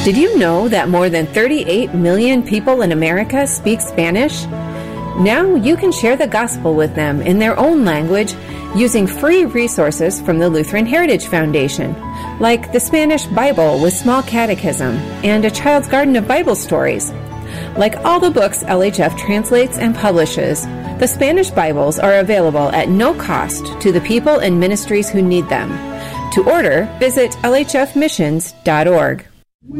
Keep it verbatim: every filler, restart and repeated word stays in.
Did you know that more than thirty-eight million people in America speak Spanish? Now you can share the gospel with them in their own language using free resources from the Lutheran Heritage Foundation, like the Spanish Bible with Small Catechism and a Child's Garden of Bible Stories. Like all the books L H F translates and publishes, the Spanish Bibles are available at no cost to the people and ministries who need them. To order, visit L H F missions dot org.